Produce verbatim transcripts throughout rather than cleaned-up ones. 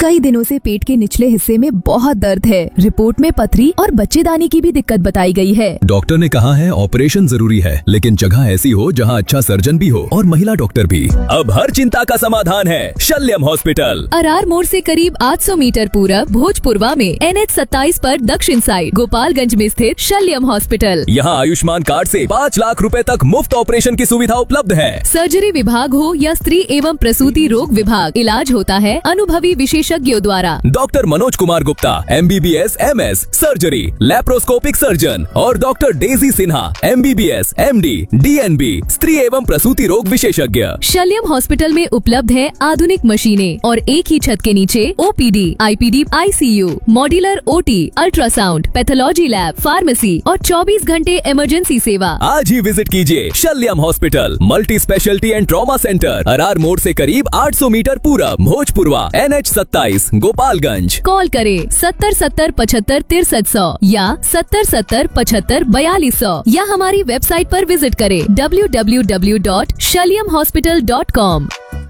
कई दिनों से पेट के निचले हिस्से में बहुत दर्द है। रिपोर्ट में पथरी और बच्चेदानी की भी दिक्कत बताई गई है। डॉक्टर ने कहा है ऑपरेशन जरूरी है, लेकिन जगह ऐसी हो जहां अच्छा सर्जन भी हो और महिला डॉक्टर भी। अब हर चिंता का समाधान है शल्यम हॉस्पिटल। अरार मोड़ से करीब आठ सौ मीटर पूरब भोजपुरवा में एन एच सत्ताईस पर दक्षिण साइड गोपालगंज में स्थित शल्यम हॉस्पिटल। यहाँ आयुष्मान कार्ड से पाँच लाख रुपए तक मुफ्त ऑपरेशन की सुविधा उपलब्ध है। सर्जरी विभाग हो या स्त्री एवं प्रसूति रोग विभाग, इलाज होता है अनुभवी विशेषज्ञों द्वारा। Doctor Manoj Kumar Gupta M B B S M S surgery laparoscopic surgeon और doctor Daisy Sinha M B B S M D D N B स्त्री एवं प्रसूति रोग विशेषज्ञ। शल्यम हॉस्पिटल में उपलब्ध है आधुनिक मशीनें और एक ही छत के नीचे O P D, I P D, I C you, modular O T, ultrasound, pathology lab, pharmacy और चौबीस घंटे इमरजेंसी सेवा। आज ही विजिट कीजिए शल्यम hospital, multi speciality and trauma centre, Arar मोड़ से करीब आठ सौ मीटर पूरब, भोजपुरवा, एन एच सत्ताईस, गोपालगंज। कॉल करें सत्तर सत्तर पचहत्तर तिरसठ सौ या सत्तर सत्तर पचहत्तर बयालीस सौ या हमारी वेबसाइट पर विजिट करें W W W dot शल्यम hospital dot com.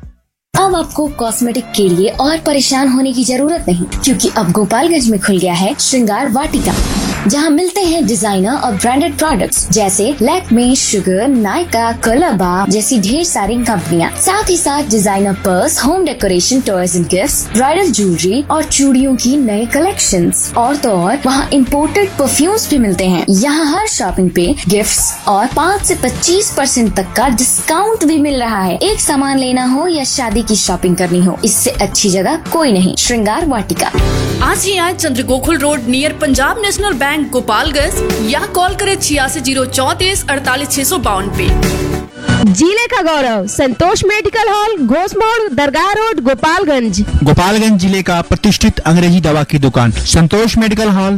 अब आपको कॉस्मेटिक के लिए और परेशान होने की जरूरत नहीं, क्योंकि अब गोपालगंज में खुल गया है श्रृंगार वाटिका, जहां मिलते हैं डिजाइनर और ब्रांडेड प्रोडक्ट्स जैसे लैक्मे, शुगर, नायका, कलरबा जैसी ढेर सारी कंपनियां। साथ ही साथ designer purse, home decoration, toys and gifts, bridal jewellery और चूड़ियों की नए कलेक्शंस। और तो और वहां इम्पोर्टेड परफ्यूम्स भी मिलते हैं। यहाँ हर शॉपिंग पे गिफ्ट्स और पाँच से पच्चीस परसेंट तक का डिस्काउंट भी मिल रहा है। एक सामान लेना हो या शादी की शॉपिंग करनी हो, इससे अच्छी जगह कोई नहीं। श्रृंगार वाटिका। आज ही आए चंद्रगोकुल road near Punjab national bank Gopalganj या कॉल करें छियासी जीरो चौतीस अड़तालीस छह सौ बावन पे। जिले का गौरव संतोष मेडिकल हॉल, घोषमोड़, दरगाह रोड, गोपालगंज। गोपालगंज जिले का प्रतिष्ठित अंग्रेजी दवा की दुकान संतोष मेडिकल हॉल।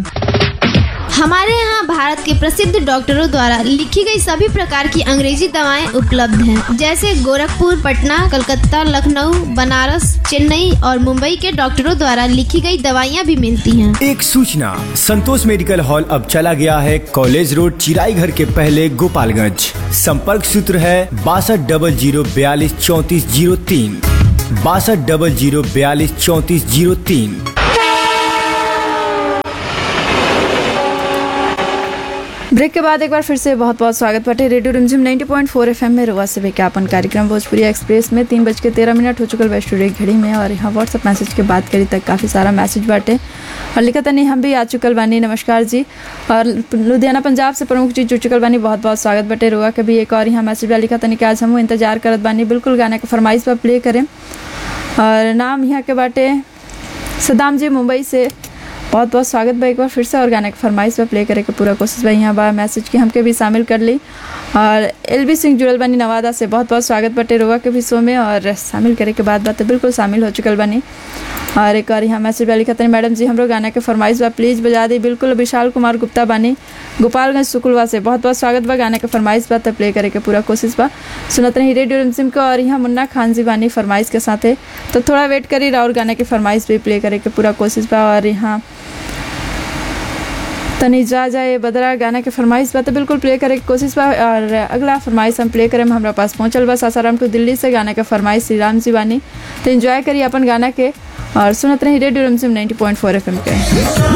हमारे यहाँ भारत के प्रसिद्ध डॉक्टरों द्वारा लिखी गई सभी प्रकार की अंग्रेजी दवाएं उपलब्ध हैं, जैसे गोरखपुर, पटना, कलकत्ता, लखनऊ, बनारस, चेन्नई और मुंबई के डॉक्टरों द्वारा लिखी गई दवाइयाँ भी मिलती हैं। एक सूचना, संतोष मेडिकल हॉल अब चला गया है कॉलेज रोड, चिराई घर के पहले, गोपालगंज। संपर्क सूत्र है बासठ डबल जीरो बयालीस चौंतीस जीरो तीन बासठ डबल जीरो बयालीस चौंतीस जीरो तीन। ब्रेक के बाद एक बार फिर से बहुत बहुत स्वागत बाटे रेडियो रिमझिम नब्बे पॉइंट चार एफ एम में रुआ से विज्ञापन कार्यक्रम भोजपुरी एक्सप्रेस में तीन बज के तेरह मिनट हो चुकल बा स्टूडियो घड़ी में। और यहाँ व्हाट्सअप मैसेज के बात करी तक काफ़ी सारा मैसेज बाटे और लिखा तनी हम भी आ चुकल बानी। नमस्कार जी। और लुधियाना पंजाब से प्रमुख जी जुड़ चुकल बानी, बहुत बहुत स्वागत बाटे रुआ के भी। एक और यहाँ मैसेज बा लिखा तनी कि आज हम इंतजार करत बानी, बिल्कुल गाना का फरमाइश पर प्ले करें। और नाम यहाँ के बाटे सदाम जी मुंबई से, बहुत बहुत स्वागत बा एक बार फिर से। और गाने की फरमाइश पर प्ले करे के पूरा कोशिश बा। यहाँ बा मैसेज के हमके भी शामिल कर ली। और एल बी सिंह जुड़ल बानी नवादा से, बहुत बहुत स्वागत बटे रुआ के भी शो में। और शामिल करे के बाद बात बिल्कुल शामिल हो चुकल बानी। और एक और यहाँ मैसेज वाली खतरे, मैडम जी हमरो गाना के फरमाइश बा प्लीज़ बजा दी। बिल्कुल विशाल कुमार गुप्ता बानी गोपालगंज सुकुलवा से, बहुत बहुत स्वागत बा। गाने के फरमाइश बा तो प्ले करे के पूरा कोशिश बा। सुनत रही रेडियो रिमझिम को। और यहाँ मुन्ना खान जी बानी फरमाइश के साथ है, तो थोड़ा वेट करी और गाने के फरमाइश भी प्ले करे के पूरा कोशिश बा। और यहाँ तनी जा जाए बदरा गाना के फरमाइश बा तो बिल्कुल प्ले करे की कोशिश बा। और अगला फरमाइश हम प्ले करें हमारा पास पहुँचल बा सासाराम टू दिल्ली से, गाना का फरमाइश श्री राम जी बानी। तो एंजॉय करिए अपन गाना के और सुनत रही रेडियो रिमझिम नब्बे पॉइंट चार एफ एम के।